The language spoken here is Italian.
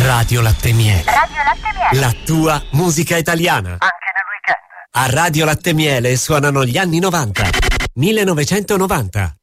Radio Latte Miele. Radio Latte Miele. La tua musica italiana. Anche nel weekend. A Radio Latte Miele suonano gli anni 90. 1990.